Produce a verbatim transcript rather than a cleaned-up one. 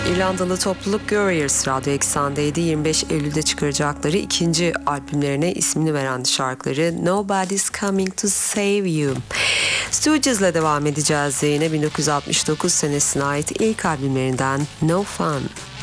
İrlandalı topluluk Gurriers Radyo Eksen'deydi. yirmi beş Eylül'de çıkaracakları ikinci albümlerine ismini veren şarkıları Nobody's Coming to Save You. Stooges'la devam edeceğiz yine bin dokuz yüz altmış dokuz senesine ait ilk albümlerinden No Fun.